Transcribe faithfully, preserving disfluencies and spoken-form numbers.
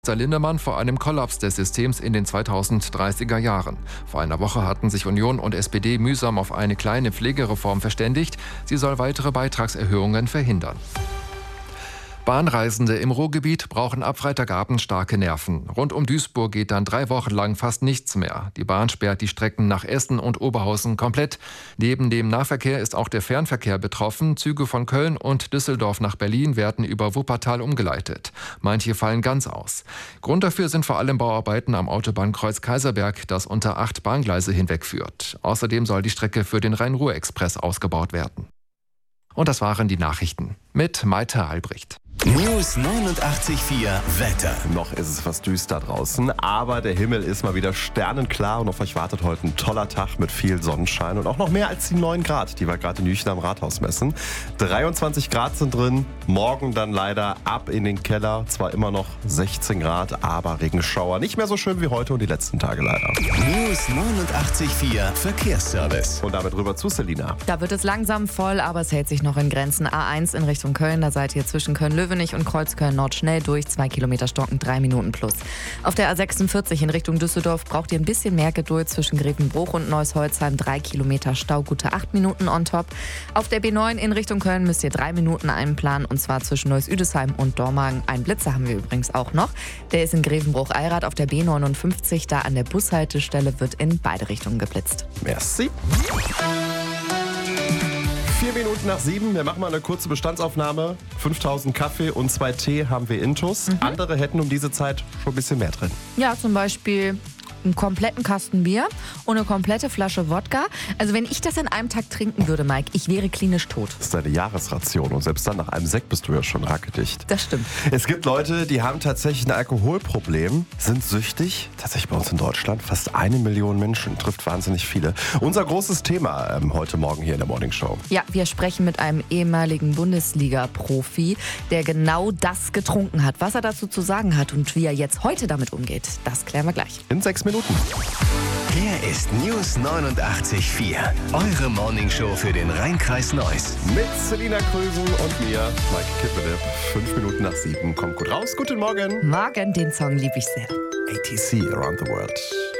Lindemann vor einem Kollaps des Systems in den zweitausenddreißiger Jahren. Vor einer Woche hatten sich Union und S P D mühsam auf eine kleine Pflegereform verständigt. Sie soll weitere Beitragserhöhungen verhindern. Bahnreisende im Ruhrgebiet brauchen ab Freitagabend starke Nerven. Rund um Duisburg geht dann drei Wochen lang fast nichts mehr. Die Bahn sperrt die Strecken nach Essen und Oberhausen komplett. Neben dem Nahverkehr ist auch der Fernverkehr betroffen. Züge von Köln und Düsseldorf nach Berlin werden über Wuppertal umgeleitet. Manche fallen ganz aus. Grund dafür sind vor allem Bauarbeiten am Autobahnkreuz Kaiserberg, das unter acht Bahngleise hinwegführt. Außerdem soll die Strecke für den Rhein-Ruhr-Express ausgebaut werden. Und das waren die Nachrichten mit Maite Albrecht. News neunundachtzig Komma vier Wetter. Noch ist es was düster draußen, aber der Himmel ist mal wieder sternenklar und auf euch wartet heute ein toller Tag mit viel Sonnenschein und auch noch mehr als die neun Grad, die wir gerade in Jüchen am Rathaus messen. dreiundzwanzig Grad sind drin, morgen dann leider ab in den Keller. Zwar immer noch sechzehn Grad, aber Regenschauer. Nicht mehr so schön wie heute und die letzten Tage leider. News neunundachtzig Komma vier Verkehrsservice. Und damit rüber zu Selina. Da wird es langsam voll, aber es hält sich noch in Grenzen. A eins in Richtung Köln, da seid ihr zwischen Köln-Löwenich und Kreuzköln-Nord schnell durch. Zwei Kilometer stocken, drei Minuten plus. Auf der A sechsundvierzig in Richtung Düsseldorf braucht ihr ein bisschen mehr Geduld zwischen Grevenbruch und Neuss-Holzheim. Drei Kilometer Stau, gute acht Minuten on top. Auf der B neun in Richtung Köln müsst ihr drei Minuten einplanen und zwar zwischen Neuss-Üdesheim und Dormagen. Einen Blitzer haben wir übrigens auch noch. Der ist in Grevenbruch-Allrath auf der B neunundfünfzig. Da an der Bushaltestelle wird in beide Richtungen geblitzt. Merci. Vier Minuten nach sieben, wir machen mal eine kurze Bestandsaufnahme. fünftausend Kaffee und zwei Tee haben wir intus. Mhm. Andere hätten um diese Zeit schon ein bisschen mehr drin. Ja, zum Beispiel einen kompletten Kasten Bier und eine komplette Flasche Wodka. Also wenn ich das an einem Tag trinken würde, Mike, ich wäre klinisch tot. Das ist deine Jahresration und selbst dann nach einem Sekt bist du ja schon rackedicht. Das stimmt. Es gibt Leute, die haben tatsächlich ein Alkoholproblem, sind süchtig. Tatsächlich bei uns in Deutschland fast eine Million Menschen, trifft wahnsinnig viele. Unser großes Thema ähm, heute Morgen hier in der Morning Show. Ja, wir sprechen mit einem ehemaligen Bundesliga-Profi, der genau das getrunken hat. Was er dazu zu sagen hat und wie er jetzt heute damit umgeht, das klären wir gleich. In sechs Minuten. Hier ist News neunundachtzig Komma vier. Eure Morningshow für den Rhein-Kreis Neuss. Mit Selina Krösen und mir, Mike Kippelip. Fünf Minuten nach sieben. Kommt gut raus. Guten Morgen. Morgen, den Song liebe ich sehr. A T C, Around the World.